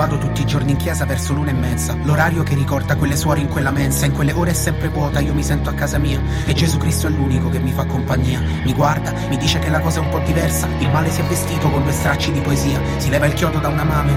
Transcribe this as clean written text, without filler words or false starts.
vado tutti i giorni in chiesa verso l'1:30, l'orario che ricorda quelle suore in quella mensa. In quelle ore è sempre vuota, io mi sento a casa mia e Gesù Cristo è l'unico che mi fa compagnia. Mi guarda, mi dice che la cosa è un po' diversa, il male si è vestito con 2 stracci di poesia, si leva il chiodo da una mano